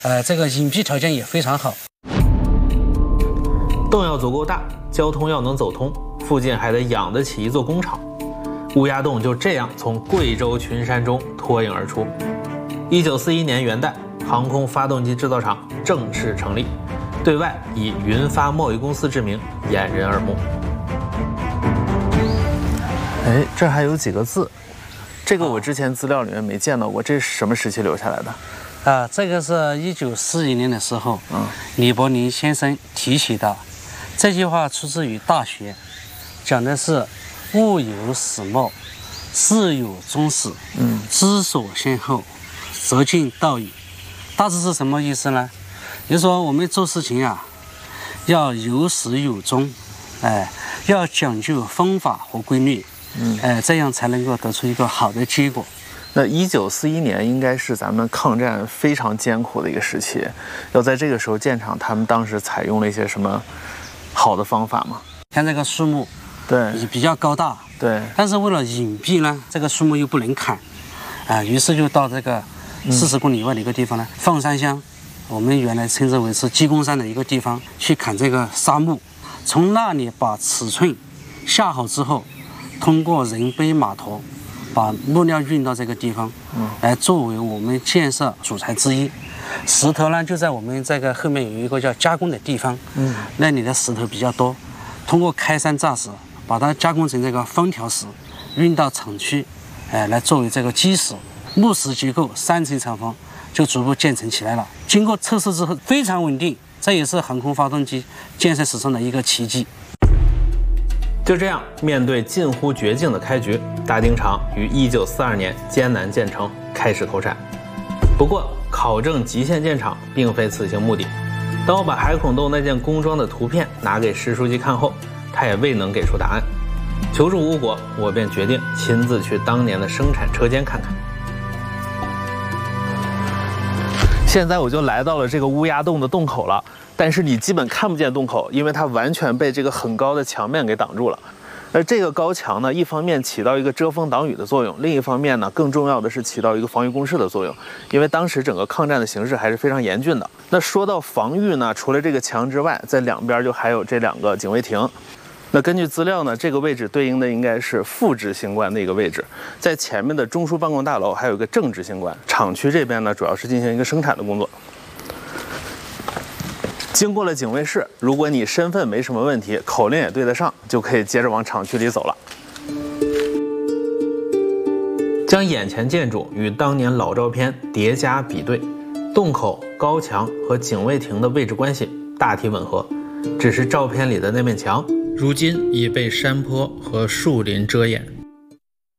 这个隐蔽条件也非常好。 洞要足够大，交通要能走通，附近还得养得起一座工厂。乌鸦洞就这样从贵州群山中脱颖而出。1941年元旦，航空发动机制造厂正式成立，对外以云发贸易公司之名掩人耳目。哎，这还有几个字，这个我之前资料里面没见到过，这是什么时期留下来的？ 这个是1941年的时候，李伯林先生提起的。这句话出自于《大学》，讲的是物有始末，事有终始，知所先后，则近道矣。大致是什么意思呢？也就是说我们做事情啊，要有始有终，要讲究方法和规律，这样才能够得出一个好的结果。 那1941年应该是咱们抗战非常艰苦的一个时期，要在这个时候建厂，他们当时采用了一些什么好的方法吗？ 像这个树木， 对， 也比较高大， 对， 但是为了隐蔽呢，这个树木又不能砍，于是就到这个40公里外的一个地方呢，放山乡，我们原来称之为是鸡公山的一个地方，去砍这个沙木，从那里把尺寸下好之后，通过人背马驮，把木料运到这个地方，来作为我们建设主材之一。石头呢，就在我们这个后面有一个叫加工的地方，那里的石头比较多，通过开山炸石，把它加工成这个方条石，运到厂区，来作为这个基石，木石结构3层厂房就逐步建成起来了。经过测试之后非常稳定，这也是航空发动机建设史上的一个奇迹。 就这样，面对近乎绝境的开局，大丁厂于1942年艰难建成，开始投产。不过，考证极限建厂并非此行目的。当我把海孔洞那件工装的图片拿给石书记看后，他也未能给出答案。求助无果，我便决定亲自去当年的生产车间看看。现在我就来到了这个乌鸦洞的洞口了，但是你基本看不见洞口，因为它完全被这个很高的墙面给挡住了。而这个高墙呢，一方面起到一个遮风挡雨的作用，另一方面呢，更重要的是起到一个防御工事的作用。因为当时整个抗战的形势还是非常严峻的。那说到防御呢，除了这个墙之外，在两边就还有这2个警卫亭。那根据资料呢，这个位置对应的应该是副执行官的一个位置，在前面的中枢办公大楼还有一个正执行官。厂区这边呢，主要是进行一个生产的工作。经过了警卫室，如果你身份没什么问题，口令也对得上，就可以接着往厂区里走了。将眼前建筑与当年老照片叠加比对，洞口、高墙和警卫亭的位置关系大体吻合，只是照片里的那面墙如今已被山坡和树林遮掩。